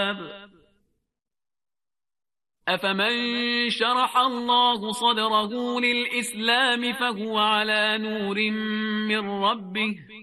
أفمن شرح الله صدره للإسلام فهو على نور من ربه